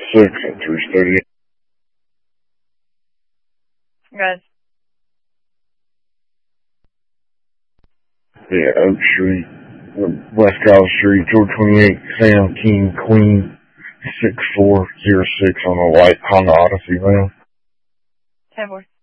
6 at 338. Good. Yeah, Oak Street, West College Street, George 28, Sam King, Queen, 6406 on the white Honda Odyssey van. 10-4.